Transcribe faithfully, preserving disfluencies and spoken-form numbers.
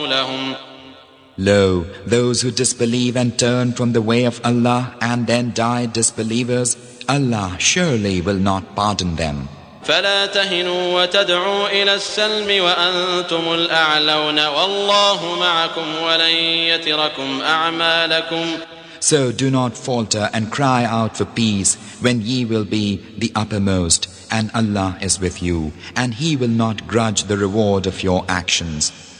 لهم Lo, those who disbelieve and turn from the way of Allah and then die disbelievers, Allah surely will not pardon them. فلا تهنوا وتدعوا إلى السلم وأنتم الأعلون والله معكم ولن يتركم أعمالكم. So do not falter and cry out for peace when ye will be the uppermost, and Allah is with you, and He will not grudge the reward of your actions.